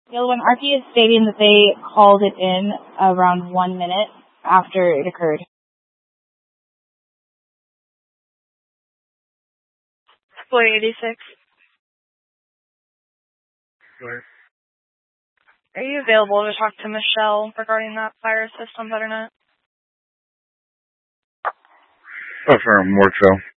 The other one, RP is stating that they called it in around 1 minute after it occurred. 486. Where? Are you available to talk to Michelle regarding that fire system, Butternut? Oh, from work cell.